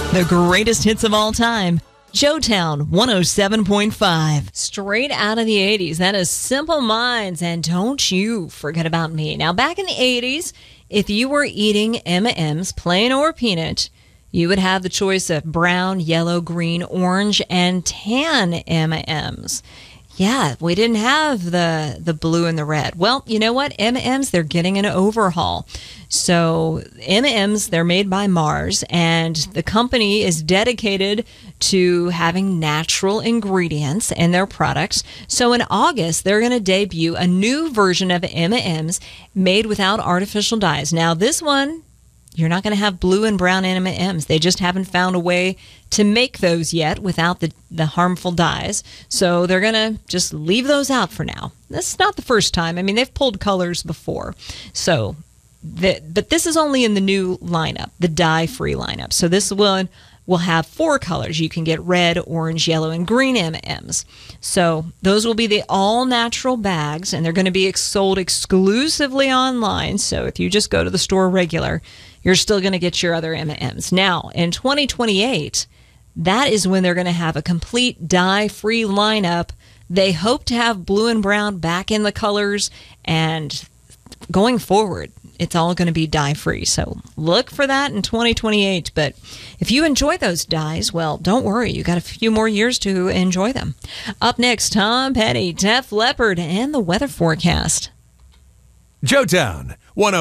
The greatest hits of all time. Joetown 107.5. Straight out of the 80s. That is Simple Minds and Don't You Forget About Me. Now, back in the 80s, if you were eating M&M's, plain or peanut, you would have the choice of brown, yellow, green, orange, and tan M&M's. Yeah, we didn't have the blue and the red. Well, you know what? M&M's, they're getting an overhaul. So M&M's, they're made by Mars, and the company is dedicated to having natural ingredients in their products. So in August, they're going to debut a new version of M&M's made without artificial dyes. Now, this one, you're not going to have blue and brown M&M's. They just haven't found a way to make those yet without the harmful dyes. So they're going to just leave those out for now. This is not the first time. I mean, they've pulled colors before. So, but this is only in the new lineup, the dye-free lineup. So this one will have 4 colors. You can get red, orange, yellow, and green M&M's. So those will be the all-natural bags, and they're going to be sold exclusively online. So if you just go to the store regular, you're still going to get your other M&M's. Now, in 2028, that is when they're going to have a complete dye-free lineup. They hope to have blue and brown back in the colors, and going forward, it's all going to be dye-free. So look for that in 2028. But if you enjoy those dyes, well, don't worry. You got a few more years to enjoy them. Up next, Tom Petty, Def Leppard, and the weather forecast. Joetown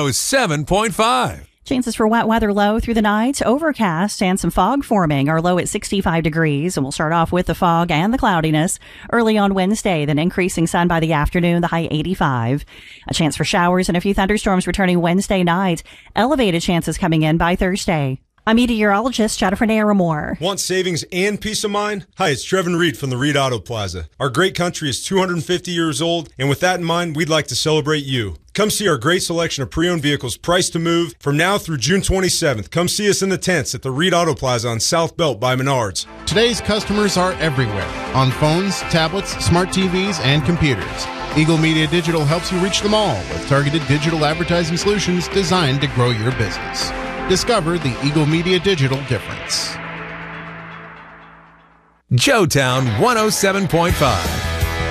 107.5. Chances for wet weather low through the night, overcast and some fog forming. Our low at 65 degrees, and we'll start off with the fog and the cloudiness early on Wednesday, then increasing sun by the afternoon, the high 85. A chance for showers and a few thunderstorms returning Wednesday night. Elevated chances coming in by Thursday. I'm meteorologist Jennifer Naramore. Want savings and peace of mind? Hi, it's Trevin Reed from the Reed Auto Plaza. Our great country is 250 years old, and with that in mind, we'd like to celebrate you. Come see our great selection of pre-owned vehicles priced to move from now through June 27th. Come see us in the tents at the Reed Auto Plaza on South Belt by Menards. Today's customers are everywhere, on phones, tablets, smart TVs, and computers. Eagle Media Digital helps you reach them all with targeted digital advertising solutions designed to grow your business. Discover the Eagle Media Digital difference. Joetown 107.5.